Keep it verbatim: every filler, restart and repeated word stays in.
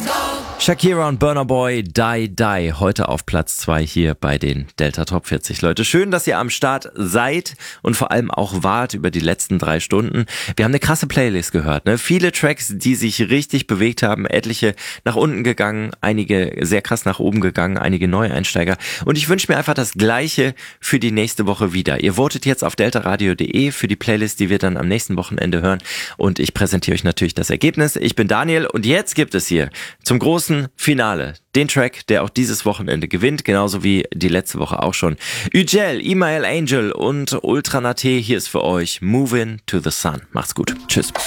Shakira und Burna Boy, Die Die, heute auf Platz zwei hier bei den Delta Top vierzig. Leute, schön, dass ihr am Start seid und vor allem auch wart über die letzten drei Stunden. Wir haben eine krasse Playlist gehört, ne? Viele Tracks, die sich richtig bewegt haben, etliche nach unten gegangen, einige sehr krass nach oben gegangen, einige Neueinsteiger. Und ich wünsche mir einfach das Gleiche für die nächste Woche wieder. Ihr votet jetzt auf deltaradio punkt de für die Playlist, die wir dann am nächsten Wochenende hören. Und ich präsentiere euch natürlich das Ergebnis. Ich bin Daniel und jetzt gibt es hier zum großen Finale den Track, der auch dieses Wochenende gewinnt, genauso wie die letzte Woche auch schon. Ügel, Email Angel und Ultra Nate, hier ist für euch Moving to the Sun. Macht's gut. Tschüss.